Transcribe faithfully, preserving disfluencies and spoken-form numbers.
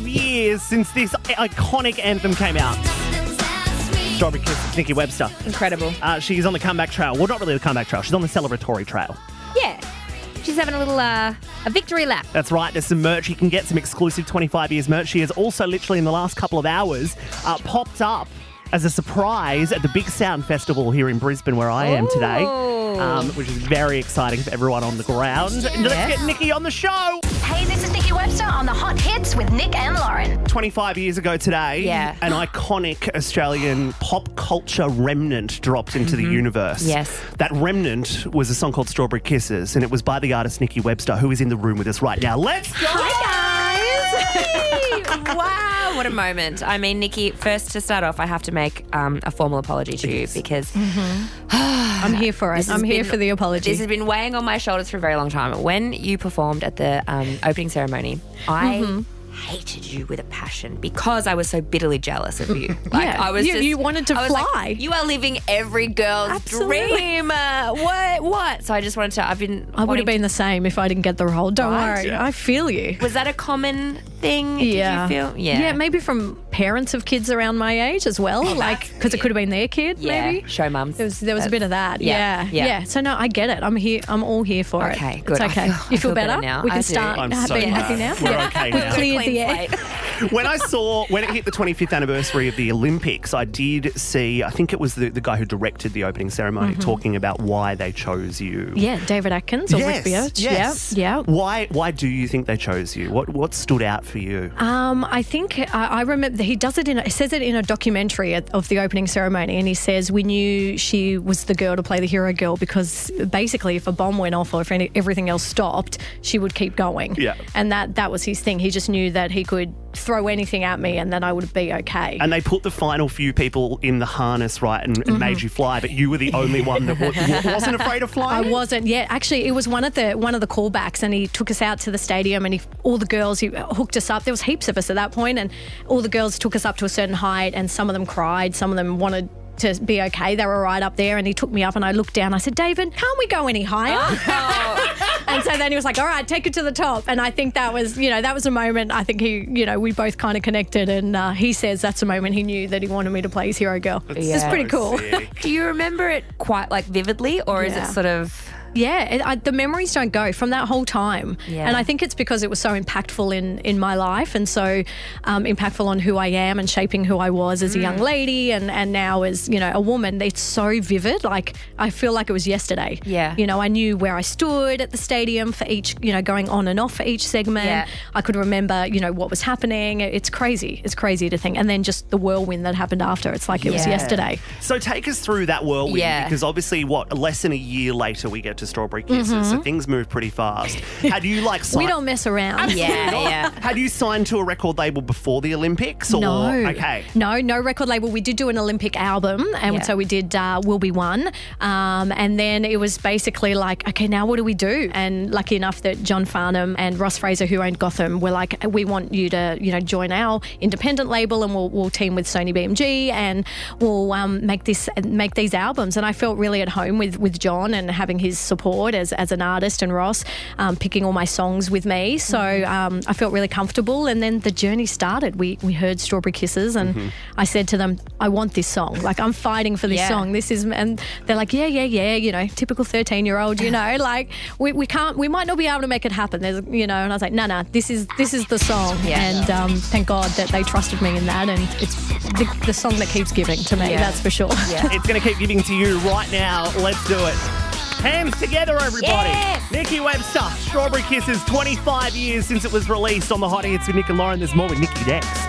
years since this iconic anthem came out. Strawberry Kisses, Nikki Webster. Incredible. Uh, she's on the comeback trail. Well, not really the comeback trail. She's on the celebratory trail. Yeah. She's having a little uh, a victory lap. That's right. There's some merch. You can get some exclusive twenty-five years merch. She has also literally in the last couple of hours uh, popped up as a surprise at the Big Sound Festival here in Brisbane where I am today, um, which is very exciting for everyone on the ground. Yes. Let's get Nikki on the show. Hey, this is Nikki Webster on the Hot Hits with Nick and Lauren. twenty-five years ago today, Yeah. an iconic Australian pop culture remnant dropped into the universe. Yes. That remnant was a song called Strawberry Kisses, and it was by the artist Nikki Webster, who is in the room with us right now. Let's go! Hi, guys. Wow, what a moment. I mean, Nikki, first to start off, I have to make um, a formal apology to you because I'm here for it. This has I'm here been- for the apology. this has been weighing on my shoulders for a very long time. When you performed at the um, opening ceremony, I hated you with a passion because I was so bitterly jealous of you. Like, Yeah, I was you- just, you wanted to I was like, fly. you are living every girl's Absolutely. dream. Uh, what? What? So I just wanted to. I've been. I would wanting have been to- the same if I didn't get the role. Don't Right. worry. Yeah. I feel you. Was that a common thing? Yeah. Did you feel? Yeah. Yeah, maybe from parents of kids around my age as well. like, because it could have been their kid, Yeah. maybe. Show mums. There was, there was a bit of that. Yeah, Yeah. yeah. Yeah. So, no, I get it. I'm here. I'm all here for it. Okay, good. It's I okay. feel- I you feel, feel better better? now. We I can do. start I'm ha- so being glad. happy now. We're Yeah. okay We've now. cleared Clean the air. slate. When I saw, when it hit the twenty-fifth anniversary of the Olympics, I did see, I think it was the, the guy who directed the opening ceremony talking about why they chose you. Yeah, David Atkins or Yes, Rick Birch. yes. Yeah, yeah. Why, why do you think they chose you? What, what stood out for you? Um, I think I, I remember that he does it in. A, he says it in a documentary at, of the opening ceremony, and he says we knew she was the girl to play the hero girl because basically, if a bomb went off or if any, everything else stopped, she would keep going. Yeah. and that that was his thing. He just knew that he could throw anything at me, and then I would be okay. And they put the final few people in the harness, right, and, and Mm-hmm. made you fly, but you were the only one that wa- wa- wasn't afraid of I flying? wasn't yet. Actually, it was one of the one of the callbacks, and he took us out to the stadium, and he, all the girls, he hooked us up. There was heaps of us at that point, and all the girls took us up to a certain height, and some of them cried, some of them wanted to be okay. They were right up there, and he took me up, and I looked down. I said, David, can't we go any higher? And so then he was like, all right, take it to the top. And I think that was, you know, that was a moment I think he, you know, we both kind of connected. And uh, he says that's the moment he knew that he wanted me to play his hero girl. It's Yeah. pretty cool. Sick. Do you remember it quite like vividly, or is it Yeah. sort of? Yeah, it, I, the memories don't go from that whole time. Yeah. And I think it's because it was so impactful in, in my life and so um, impactful on who I am and shaping who I was as a young lady and, and now as, you know, a woman. It's so vivid. Like, I feel like it was yesterday. Yeah. You know, I knew where I stood at the stadium for each, you know, going on and off for each segment. Yeah. I could remember, you know, what was happening. It's crazy. It's crazy to think. And then just the whirlwind that happened after. It's like it was Yeah. yesterday. So take us through that whirlwind, Yeah. because obviously, what, less than a year later we get to Strawberry Kisses, so things move pretty fast. Had you like signed? We don't mess around. Yeah, yeah. Had you signed to a record label before the Olympics? Or? No. Okay. No, no record label. We did do an Olympic album, and Yeah. so we did uh, Will Be One. Um, and then it was basically like, okay, now what do we do? And lucky enough that John Farnham and Ross Fraser, who owned Gotham, were like, we want you to, you know, join our independent label, and we'll, we'll team with Sony B M G, and we'll um, make this make these albums. And I felt really at home with with John and having his support as as an artist, and Ross um, picking all my songs with me. So um, I felt really comfortable. And then the journey started. We we heard Strawberry Kisses, and I said to them, I want this song. Like, I'm fighting for this Yeah. song. This is, and they're like, yeah, yeah, yeah. You know, typical thirteen year old. You know, like we, we can't, we might not be able to make it happen. There's, you know, and I was like, no, no, this is this is the song. Yeah. And um, thank God that they trusted me in that. And it's the, the song that keeps giving to me. Yeah. That's for sure. Yeah. It's going to keep giving to you right now. Let's do it. Hands together, everybody. Yes. Nikki Webster, Strawberry Kisses, twenty-five years since it was released on the Hot Hits with Nick and Lauren. There's more with Nikki next.